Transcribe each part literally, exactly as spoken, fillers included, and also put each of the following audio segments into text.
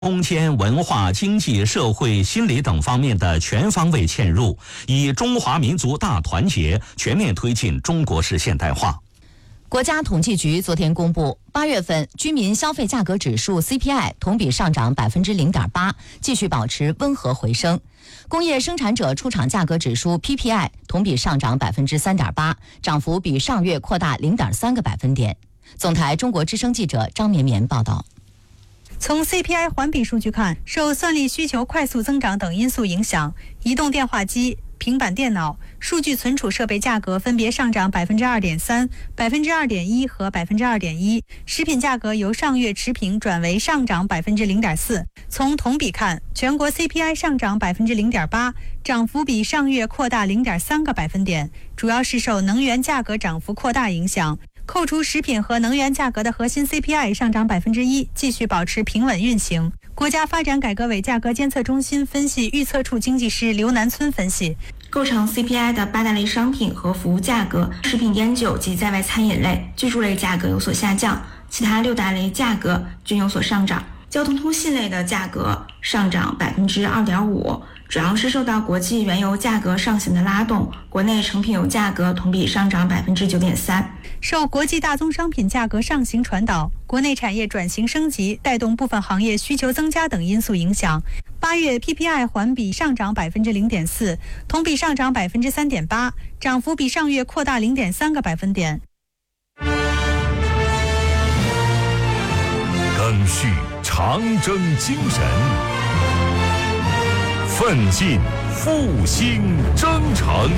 空间、文化、经济、社会、心理等方面的全方位嵌入，以中华民族大团结全面推进中国式现代化。 国家统计局昨天公布，八月份居民消费价格指数 C P I 同比上涨百分之零点八，继续保持温和回升。工业生产者出厂价格指数 P P I 同比上涨百分之三点八，涨幅比上月扩大零点三个百分点。总台中国之声记者张绵绵报道。 从 C P I 环比数据看，受算力需求快速增长等因素影响，移动电话机、平板电脑、数据存储设备价格分别上涨百分之二点三、百分之二点一和百分之二点一。食品价格由上月持平转为上涨百分之零点四。从同比看，全国 C P I 上涨百分之零点八，涨幅比上月扩大零点三个百分点，主要是受能源价格涨幅扩大影响。扣除食品和能源价格的核心 C P I 上涨百分之一，继续保持平稳运行。国家发展改革委价格监测中心分析预测处经济师刘南村分析， 构成 C P I 的八大类商品和服务价格，食品烟酒及在外餐饮类、居住类价格有所下降，其他六大类价格均有所上涨。交通通信类的价格上涨百分之二点五，主要是受到国际原油价格上行的拉动，国内成品油价格同比上涨百分之九点三。 受国际大宗商品价格上行传导，国内产业转型升级，带动部分行业需求增加等因素影响，八月 P P I 环比上涨百分之零点四，同比上涨百分之三点八，涨幅比上月扩大零点三个百分点。 赓续长征精神，奋进复兴征程。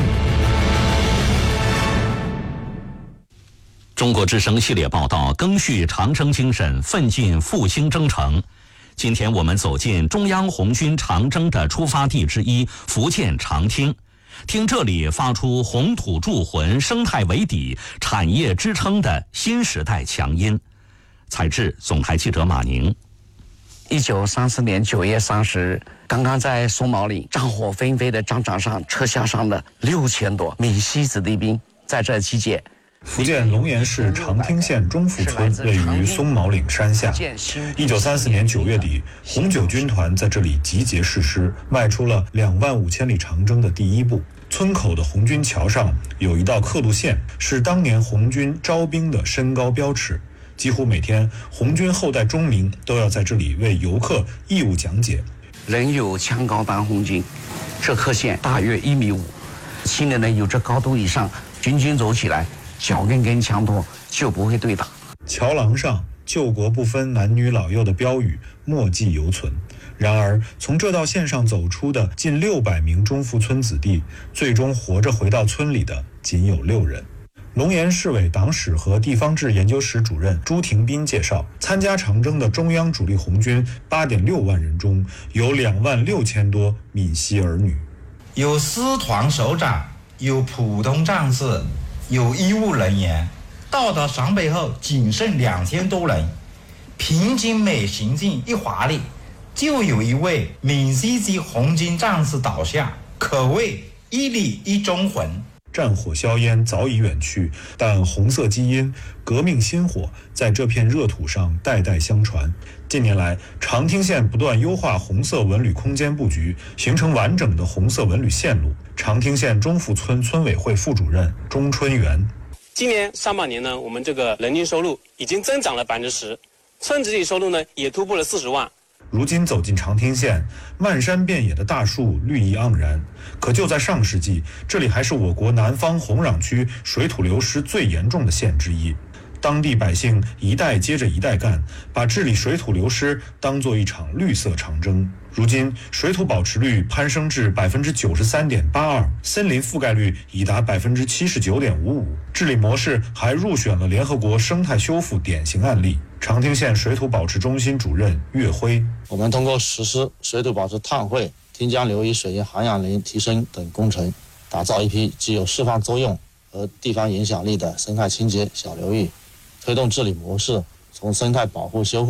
中国之声系列报道，赓续长征精神，奋进复兴征程。今天我们走进中央红军长征的出发地之一福建长汀，听这里发出红土铸魂、生态为底、产业支撑的新时代强音。采制总台记者马宁。 一九三四年九月三十日，刚刚在松毛岭战火纷飞的战场上撤下山的六千多闽西子弟兵在这集结。 福建龙岩市长汀县中福村位于松毛岭山下。一九三四年九月底，红九军团在这里集结誓师，迈出了两万五千里长征的第一步。村口的红军桥上有一道刻度线，是当年红军招兵的身高标尺。几乎每天，红军后代中民都要在这里为游客义务讲解。 人有枪高当红军，这刻线大约一米五，新人呢有这高度以上，军军走起来脚跟跟枪托就不会对打。 桥廊上救国不分男女老幼的标语墨迹犹存。然而，从这道线上走出的近六百名中福村子弟，最终活着回到村里的仅有六人。龙岩市委党史和地方志研究室主任朱廷斌介绍，参加长征的中央主力红军八点六万人中，有两万六千多闽西儿女， 有师团首长，有普通战士，有医务人员。到达陕北后，仅剩两千多人。平均每行进一华里，就有一位闽西籍红军战士倒下，可谓一里一忠魂。 战火硝烟早已远去，但红色基因、革命心火在这片热土上代代相传。近年来，长汀县不断优化红色文旅空间布局，形成完整的红色文旅线路。长汀县中福村村委会副主任钟春元， 今年上半年呢，我们这个人均收入已经增长了百分之十，村子里收入呢也突破了四十万。 如今走进长汀县，漫山遍野的大树绿意盎然。可就在上世纪，这里还是我国南方红壤区水土流失最严重的县之一。当地百姓一代接着一代干，把治理水土流失当作一场绿色长征。如今，水土保持率攀升至百分之九十三点八二，森林覆盖率已达百分之七十九点五五，治理模式还入选了联合国生态修复典型案例。长汀县水土保持中心主任岳辉， 我们通过实施水土保持碳汇、汀江流域水源涵养林提升等工程，打造一批具有示范作用和地方影响力的生态清洁小流域，推动治理模式从生态保护修复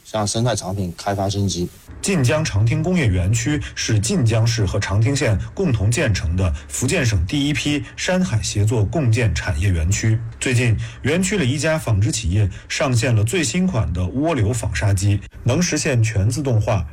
向生态产品开发升级。 晋江长汀工业园区是晋江市和长汀县共同建成的福建省第一批山海协作共建产业园区。最近，园区里一家纺织企业上线了最新款的涡流纺纱机，能实现全自动化、